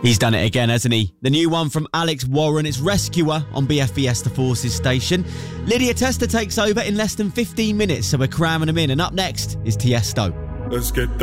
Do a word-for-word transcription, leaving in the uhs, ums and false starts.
He's done it again, hasn't he? The new one from Alex Warren, it's Rescuer on B F B S The Forces station. Lydia Testa takes over in less than fifteen minutes, so we're cramming them in. And up next is Tiesto. Let's get down.